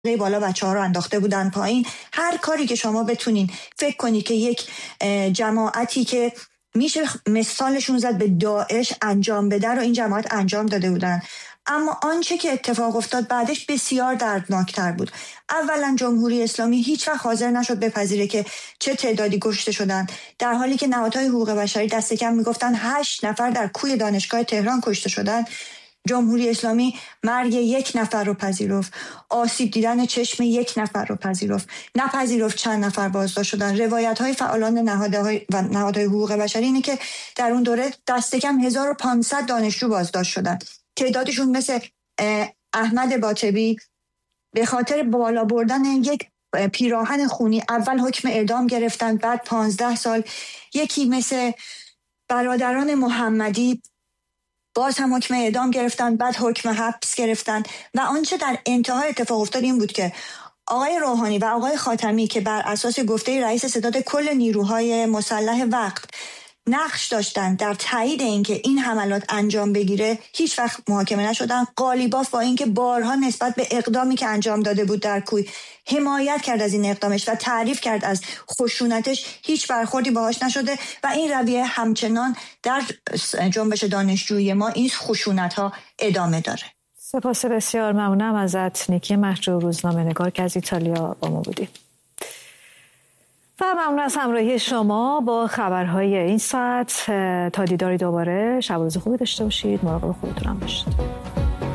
بالا بچه‌ها رو انداخته بودن پایین. هر کاری که شما بتونین فکر کنید که یک جماعتی که میشه مثالشون زد به داعش انجام بده رو این جماعت انجام داده بودن. اما آنچه که اتفاق افتاد بعدش بسیار دردناکتر بود. اولا جمهوری اسلامی هیچ وقت حاضر نشد بپذیره که چه تعدادی کشته شدن، در حالی که نهادهای حقوق بشری دست کم میگفتن 8 نفر در کوی دانشگاه تهران کشته شدن. جمهوری اسلامی مرگ 1 نفر رو پذیرفت، آسیب دیدن چشم 1 نفر رو نپذیرفت چند نفر بازداشت شدن. روایت‌های فعالان نهادهای حقوق بشری اینه که در اون دوره دست کم 1500 دانشجو بازداشت شدن. تعدادشون مثل احمد باطبی به خاطر بالا بردن یک پیراهن خونی اول حکم اعدام گرفتن، بعد 15 سال. یکی مثل برادران محمدی باز هم حکم اعدام گرفتن، بعد حکم حبس گرفتن. و آنچه در انتهای اتفاق افتاد این بود که آقای روحانی و آقای خاتمی که بر اساس گفته رئیس ستاد کل نیروهای مسلح وقت نقش داشتن در تایید اینکه این حملات انجام بگیره، هیچ وقت محاکمه نشدن. قالیباف با اینکه بارها نسبت به اقدامی که انجام داده بود در کوی حمایت کرد از این اقدامش و تعریف کرد از خشونتش، هیچ برخوردی باهاش نشده و این رویه همچنان در جنبش دانشجویی ما این خشونت ها ادامه داره. سپاس بسیار ممنونم ازت نیکی محجور، روزنامه‌نگار که از ایتالیا با ما بودی. و ممنون از همراهی شما با خبرهای این ساعت. تا دیداری دوباره، شب و روز خوبی داشته باشید، مراقب خودتون هم باشید.